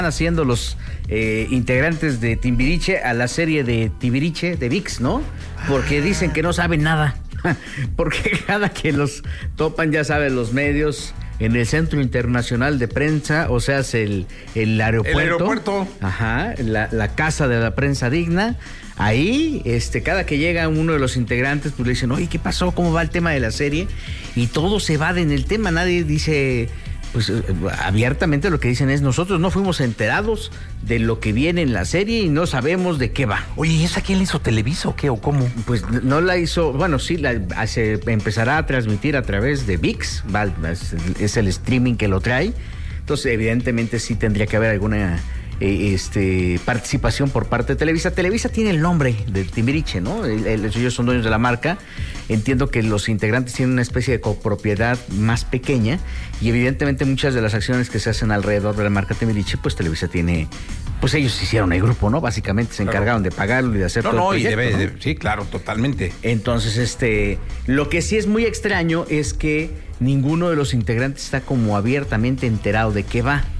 haciendo los integrantes de Timbiriche a la serie de Timbiriche de ViX, ¿no? Porque dicen que no saben nada. Porque cada que los topan, ya saben, los medios en el Centro Internacional de Prensa, o sea, es el aeropuerto. El aeropuerto. Ajá, la casa de la prensa digna. Ahí, cada que llega uno de los integrantes, pues le dicen, oye, ¿qué pasó? ¿Cómo va el tema de la serie? Y todos se evaden el tema, nadie dice... Pues abiertamente lo que dicen es, nosotros no fuimos enterados de lo que viene en la serie y no sabemos de qué va. Oye, ¿y esa quién la hizo? ¿Televisa o qué? ¿O cómo? Pues no la hizo, bueno, sí, se empezará a transmitir a través de ViX, es el streaming que lo trae. Entonces, evidentemente sí tendría que haber alguna participación por parte de Televisa. Televisa tiene el nombre de Timbiriche, ¿no? Ellos son dueños de la marca. Entiendo que los integrantes tienen una especie de copropiedad más pequeña y evidentemente muchas de las acciones que se hacen alrededor de la marca Timbiriche, pues Televisa tiene, pues ellos hicieron el grupo, ¿no? Básicamente se encargaron de pagarlo y de hacer todo el proyecto, ¿no? Sí, claro, totalmente. Entonces, lo que sí es muy extraño es que ninguno de los integrantes está como abiertamente enterado de qué va.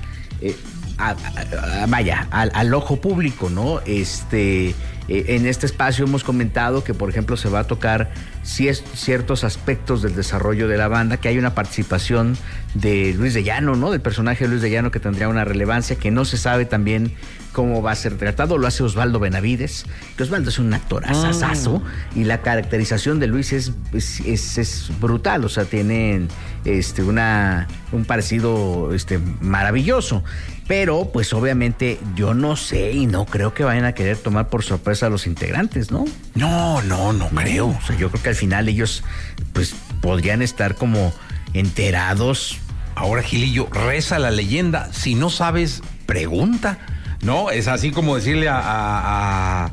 Al ojo público, ¿no? En este espacio hemos comentado que, por ejemplo, se va a tocar ciertos aspectos del desarrollo de la banda, que hay una participación de Luis de Llano, ¿no? Del personaje de Luis de Llano, que tendría una relevancia que no se sabe también cómo va a ser tratado. Lo hace Osvaldo Benavides, que Osvaldo es un actor asasazo, y la caracterización de Luis es brutal, o sea, tienen un parecido maravilloso. Pero, pues obviamente, yo no sé y no creo que vayan a querer tomar por sorpresa a los integrantes, ¿no? No creo. O sea, yo creo que al final ellos, pues, podrían estar como enterados. Ahora, Gilillo, reza la leyenda. Si no sabes, pregunta. No, es así como decirle a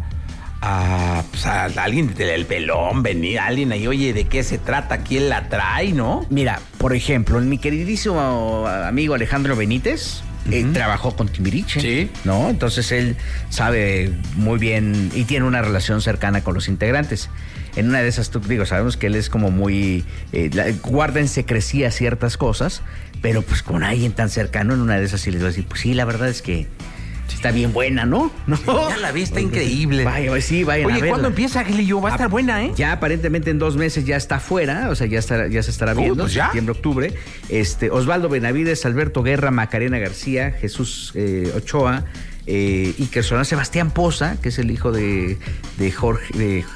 alguien del pelón, venir alguien ahí, oye, ¿de qué se trata? ¿Quién la trae, no? Mira, por ejemplo, mi queridísimo amigo Alejandro Benítez, trabajó con Timbiriche, sí, ¿no? Entonces él sabe muy bien y tiene una relación cercana con los integrantes. En una de esas, sabemos que él es como muy... guarda en secrecía ciertas cosas, pero pues con alguien tan cercano, en una de esas sí les va a decir, pues sí, la verdad es que está bien buena, ¿no? Sí, ya la vi, está increíble. Vayan a verla. Oye, ¿cuándo empieza, Gilillo? Va a estar buena, ¿eh? Ya aparentemente en 2 meses ya está fuera, o sea, ya se estará viendo, pues ya. Septiembre, octubre. Osvaldo Benavides, Alberto Guerra, Macarena García, Jesús Ochoa, Iker Solano, Sebastián Poza, que es el hijo de Jorge,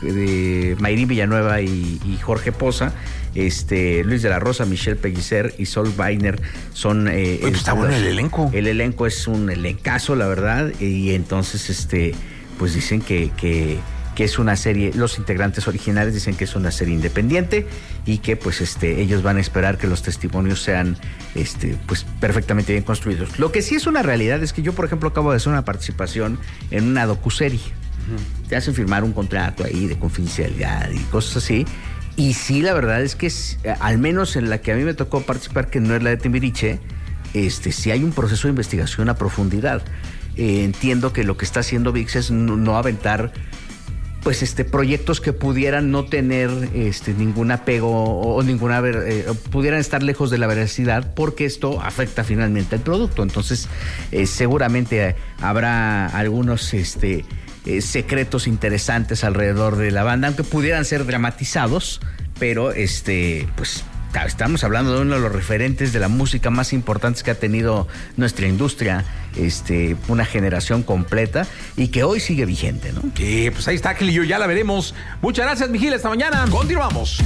de Mayrín Villanueva y Jorge Poza, Luis de la Rosa, Michelle Pellicer y Sol Weiner son... pues está bueno el elenco. El elenco es un elencazo, la verdad, y entonces, pues dicen que es una serie, los integrantes originales dicen que es una serie independiente y que pues ellos van a esperar que los testimonios sean pues perfectamente bien construidos. Lo que sí es una realidad es que yo, por ejemplo, acabo de hacer una participación en una docuserie. Te hacen firmar un contrato ahí de confidencialidad y cosas así. Y sí, la verdad es que al menos en la que a mí me tocó participar, que no es la de Timbiriche, sí hay un proceso de investigación a profundidad. Entiendo que lo que está haciendo ViX es no aventar pues proyectos que pudieran no tener ningún apego o ninguna pudieran estar lejos de la veracidad, porque esto afecta finalmente al producto. Entonces seguramente habrá algunos secretos interesantes alrededor de la banda, aunque pudieran ser dramatizados, pero pues estamos hablando de uno de los referentes de la música más importantes que ha tenido nuestra industria, una generación completa y que hoy sigue vigente, ¿no? Sí, pues ahí está, Gilillo, ya la veremos. Muchas gracias, Miguel, esta mañana. Continuamos.